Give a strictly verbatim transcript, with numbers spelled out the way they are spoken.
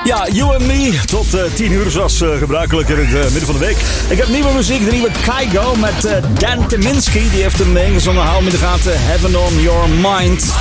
Ja, You and Me tot uh, tien uur zoals uh, gebruikelijk in het uh, midden van de week. Ik heb nieuwe muziek, de nieuwe Kygo met uh, Dan Tyminski. Die heeft hem ingezongen, hou hem in de gaten, Heaven on Your Mind.